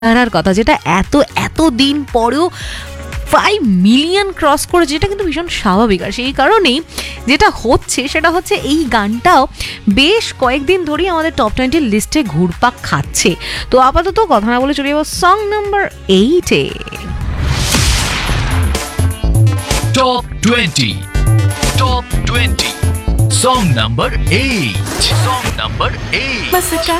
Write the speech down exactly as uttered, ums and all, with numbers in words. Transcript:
আর কথা যেটা এত এত দিন পরেও ফাইভ মিলিয়ন ক্রস করে, যেটা কিন্তু ভীষণ স্বাভাবিক। আর সেই কারণেই যেটা হচ্ছে সেটা হচ্ছে এই গানটাও বেশ কয়েকদিন ধরেই আমাদের টপ টোয়েন্টির লিস্টে ঘুরপাক খাচ্ছে। তো আপাতত কথা না বলে চলে যাবো সং নাম্বার এইটে। Top twenty, top twenty, song number eight, song number eight.